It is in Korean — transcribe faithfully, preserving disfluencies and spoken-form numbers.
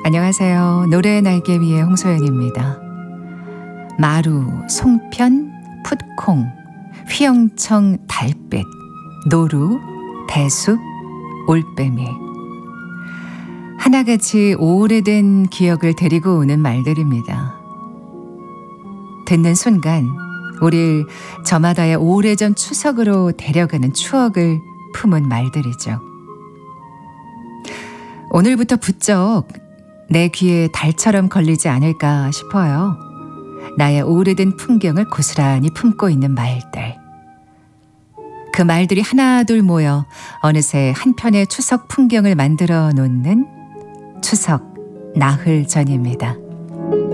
안녕하세요. 노래 날개 위의 홍소연입니다. 마루, 송편, 풋콩, 휘영청, 달빛, 노루, 대숲, 올빼미. 하나같이 오래된 기억을 데리고 오는 말들입니다. 듣는 순간 우릴 저마다의 오래전 추석으로 데려가는 추억을 품은 말들이죠. 오늘부터 부쩍 내 귀에 달처럼 걸리지 않을까 싶어요. 나의 오래된 풍경을 고스란히 품고 있는 말들. 그 말들이 하나둘 모여 어느새 한 편의 추석 풍경을 만들어 놓는 추석 나흘 전입니다.